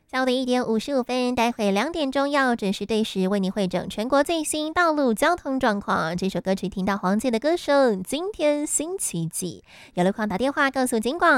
下午的1点55分，待会2点钟要准时对时为你汇整全国最新道路交通状况。这首歌曲听到黄玠的歌声，今天星期几？有路况打电话告诉警广